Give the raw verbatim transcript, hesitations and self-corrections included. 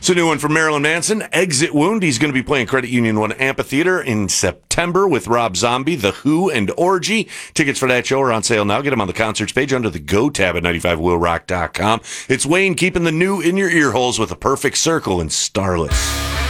It's a new one from Marilyn Manson, Exit Wound. He's going to be playing Credit Union One Amphitheater in September with Rob Zombie, The Who, and Orgy. Tickets for that show are on sale now. Get them on the concerts page under the Go tab at ninety-five will rock dot com. It's Wayne keeping the new in your ear holes with a perfect circle and Starless.